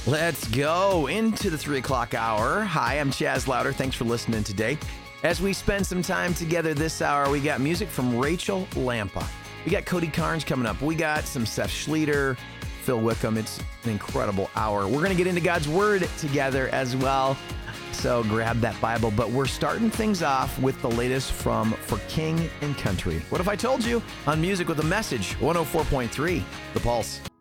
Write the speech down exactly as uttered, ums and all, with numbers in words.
Let's go into the three o'clock hour. Hi, I'm Chaz Louder. Thanks for listening today. As we spend some time together this hour, we got music from Rachel Lampa. We got Cody Carnes coming up. We got some Seth Schlueter, Phil Wickham. It's an incredible hour. We're going to get into God's Word together as well. So grab that Bible. But we're starting things off with the latest from For King and Country. What if I told you? On Music with a Message, one oh four point three, The Pulse.